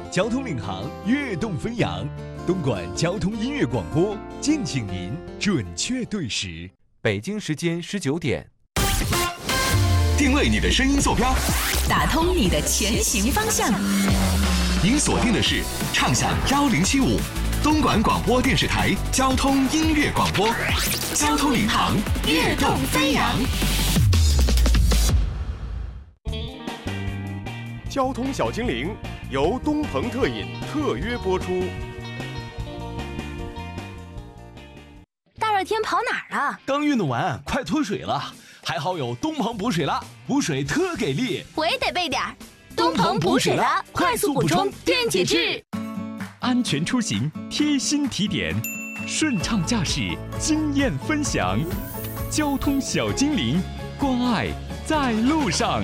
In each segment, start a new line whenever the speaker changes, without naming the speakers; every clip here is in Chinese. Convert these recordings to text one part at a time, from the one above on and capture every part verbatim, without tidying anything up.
交通领航，跃动飞扬。东莞交通音乐广播，敬请您准确对时。
北京时间十九点，
定位你的声音坐标，
打通你的前行方向。
您锁定的是畅享幺零七五，东莞广播电视台交通音乐广播，交通领航，跃动飞扬。
交通小精灵由东鹏特饮特约播出。
大热天跑哪儿了？
刚运动完，快脱水了。还好有东鹏补水了，补水特给力。
我也得备点儿。东鹏补水了，快速补充电解质。
安全出行贴心提点，顺畅驾驶经验分享。交通小精灵，关爱在路上。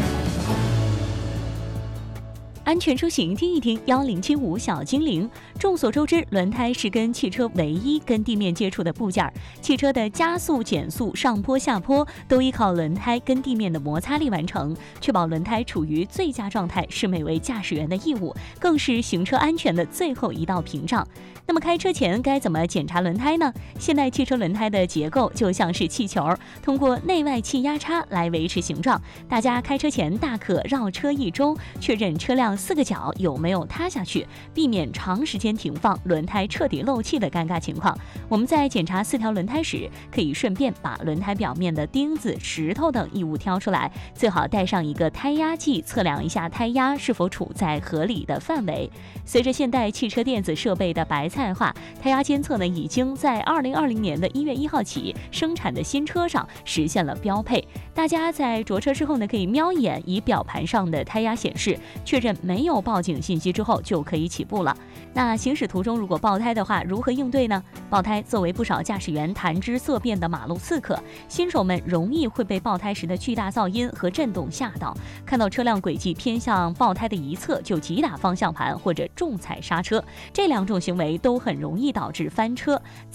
安全出行，听一听幺零七五小精灵。众所周知，轮胎是跟汽车唯一跟地面接触的部件，汽车的加速、减速、上坡、下坡都依靠轮胎跟地面的摩擦力完成。确保轮胎处于最佳状态是每位驾驶员的义务，更是行车安全的最后一道屏障。那么开车前该怎么检查轮胎呢？现代汽车轮胎的结构就像是气球，通过内外气压差来维持形状。大家开车前大可绕车一周，确认车辆四个角有没有塌下去，避免长时间停放，轮胎彻底漏气的尴尬情况。我们在检查四条轮胎时，可以顺便把轮胎表面的钉子、石头等异物挑出来，最好带上一个胎压计，测量一下胎压是否处在合理的范围。随着现代汽车电子设备的白菜化，胎压监测呢已经在二零二零年的一月一号起生产的新车上实现了标配。大家在着车之后呢，可以瞄一眼仪表盘上的胎压显示，确认没有报警信息之后就可以起步了。那行驶途中如果爆胎的话，如何应对呢？爆胎作为不少驾驶员谈之色变的马路刺客，新手们容易会被爆胎时的巨大噪音和震动吓到，看到车辆轨迹偏向爆胎的一侧就急打方向盘或者重踩刹车，这两种行为都很容易导致翻车。